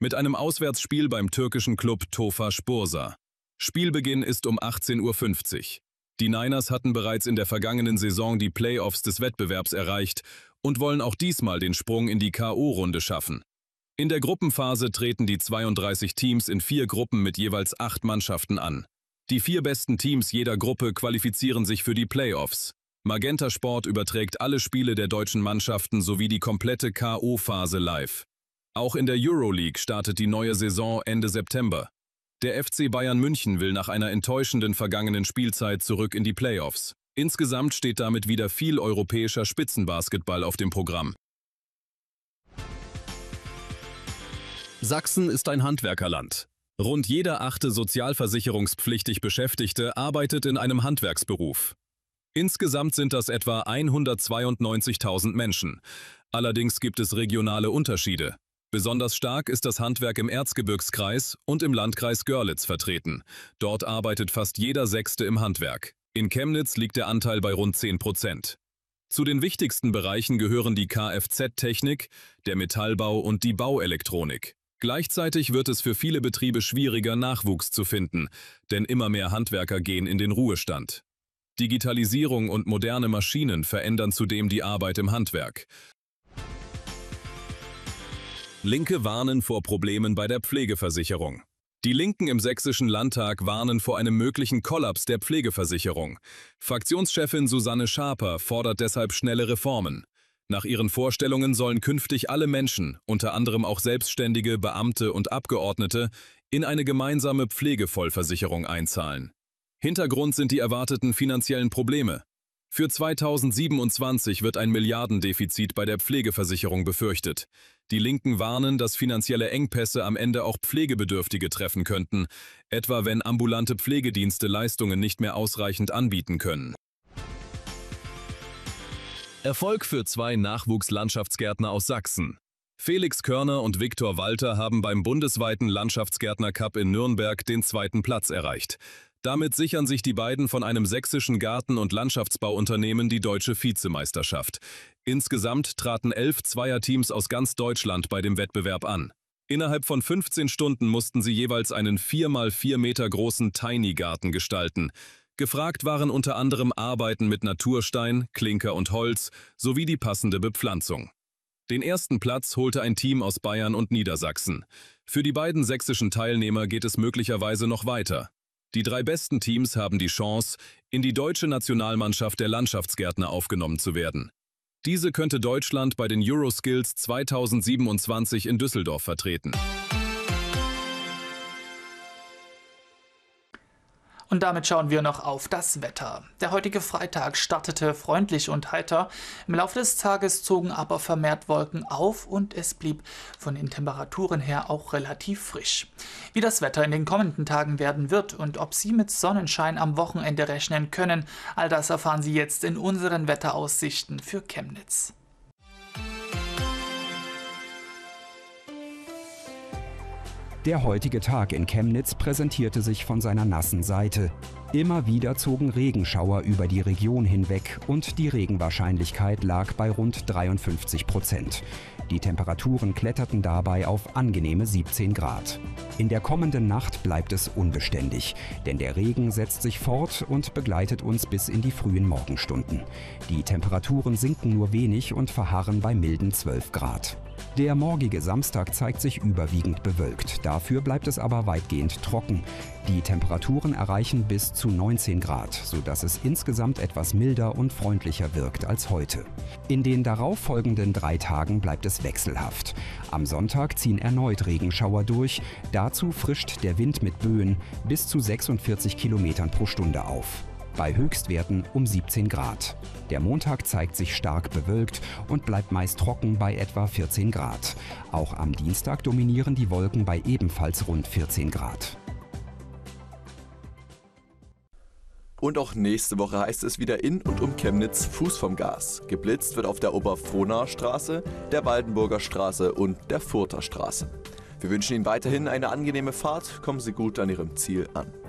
mit einem Auswärtsspiel beim türkischen Klub Tofaş Bursa. Spielbeginn ist um 18:50 Uhr. Die Niners hatten bereits in der vergangenen Saison die Playoffs des Wettbewerbs erreicht und wollen auch diesmal den Sprung in die K.O.-Runde schaffen. In der Gruppenphase treten die 32 Teams in 4 Gruppen mit jeweils 8 Mannschaften an. Die 4 besten Teams jeder Gruppe qualifizieren sich für die Playoffs. Magenta Sport überträgt alle Spiele der deutschen Mannschaften sowie die komplette K.O.-Phase live. Auch in der Euroleague startet die neue Saison Ende September. Der FC Bayern München will nach einer enttäuschenden vergangenen Spielzeit zurück in die Playoffs. Insgesamt steht damit wieder viel europäischer Spitzenbasketball auf dem Programm. Sachsen ist ein Handwerkerland. Rund jeder 8. sozialversicherungspflichtig Beschäftigte arbeitet in einem Handwerksberuf. Insgesamt sind das etwa 192.000 Menschen. Allerdings gibt es regionale Unterschiede. Besonders stark ist das Handwerk im Erzgebirgskreis und im Landkreis Görlitz vertreten. Dort arbeitet fast jeder 6. im Handwerk. In Chemnitz liegt der Anteil bei rund 10%. Zu den wichtigsten Bereichen gehören die Kfz-Technik, der Metallbau und die Bauelektronik. Gleichzeitig wird es für viele Betriebe schwieriger, Nachwuchs zu finden, denn immer mehr Handwerker gehen in den Ruhestand. Digitalisierung und moderne Maschinen verändern zudem die Arbeit im Handwerk. Linke warnen vor Problemen bei der Pflegeversicherung. Die Linken im Sächsischen Landtag warnen vor einem möglichen Kollaps der Pflegeversicherung. Fraktionschefin Susanne Schaper fordert deshalb schnelle Reformen. Nach ihren Vorstellungen sollen künftig alle Menschen, unter anderem auch Selbstständige, Beamte und Abgeordnete, in eine gemeinsame Pflegevollversicherung einzahlen. Hintergrund sind die erwarteten finanziellen Probleme. Für 2027 wird ein Milliardendefizit bei der Pflegeversicherung befürchtet. Die Linken warnen, dass finanzielle Engpässe am Ende auch Pflegebedürftige treffen könnten, etwa wenn ambulante Pflegedienste Leistungen nicht mehr ausreichend anbieten können. Erfolg für 2 Nachwuchslandschaftsgärtner aus Sachsen. Felix Körner und Viktor Walter haben beim bundesweiten Landschaftsgärtner-Cup in Nürnberg den 2. Platz erreicht. Damit sichern sich die beiden von einem sächsischen Garten- und Landschaftsbauunternehmen die deutsche Vizemeisterschaft. Insgesamt traten 11 Zweierteams aus ganz Deutschland bei dem Wettbewerb an. Innerhalb von 15 Stunden mussten sie jeweils einen 4x4 Meter großen Tiny-Garten gestalten. Gefragt waren unter anderem Arbeiten mit Naturstein, Klinker und Holz sowie die passende Bepflanzung. Den 1. Platz holte ein Team aus Bayern und Niedersachsen. Für die beiden sächsischen Teilnehmer geht es möglicherweise noch weiter. Die 3 besten Teams haben die Chance, in die deutsche Nationalmannschaft der Landschaftsgärtner aufgenommen zu werden. Diese könnte Deutschland bei den Euroskills 2027 in Düsseldorf vertreten. Und damit schauen wir noch auf das Wetter. Der heutige Freitag startete freundlich und heiter. Im Laufe des Tages zogen aber vermehrt Wolken auf und es blieb von den Temperaturen her auch relativ frisch. Wie das Wetter in den kommenden Tagen werden wird und ob Sie mit Sonnenschein am Wochenende rechnen können, all das erfahren Sie jetzt in unseren Wetteraussichten für Chemnitz. Der heutige Tag in Chemnitz präsentierte sich von seiner nassen Seite. Immer wieder zogen Regenschauer über die Region hinweg und die Regenwahrscheinlichkeit lag bei rund 53%. Die Temperaturen kletterten dabei auf angenehme 17 Grad. In der kommenden Nacht bleibt es unbeständig, denn der Regen setzt sich fort und begleitet uns bis in die frühen Morgenstunden. Die Temperaturen sinken nur wenig und verharren bei milden 12 Grad. Der morgige Samstag zeigt sich überwiegend bewölkt, dafür bleibt es aber weitgehend trocken. Die Temperaturen erreichen bis zu 19 Grad, sodass es insgesamt etwas milder und freundlicher wirkt als heute. In den darauffolgenden 3 Tagen bleibt es wechselhaft. Am Sonntag ziehen erneut Regenschauer durch, dazu frischt der Wind mit Böen bis zu 46 km pro Stunde auf. Bei Höchstwerten um 17 Grad. Der Montag zeigt sich stark bewölkt und bleibt meist trocken bei etwa 14 Grad. Auch am Dienstag dominieren die Wolken bei ebenfalls rund 14 Grad. Und auch nächste Woche heißt es wieder in und um Chemnitz Fuß vom Gas. Geblitzt wird auf der Oberfrohnaer Straße, der Waldenburger Straße und der Furter Straße. Wir wünschen Ihnen weiterhin eine angenehme Fahrt. Kommen Sie gut an Ihrem Ziel an.